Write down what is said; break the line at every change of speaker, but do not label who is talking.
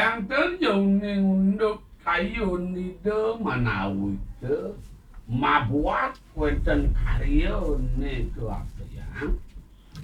Santen yone unduk kayu nida manawi mabuat wonten karyane keapian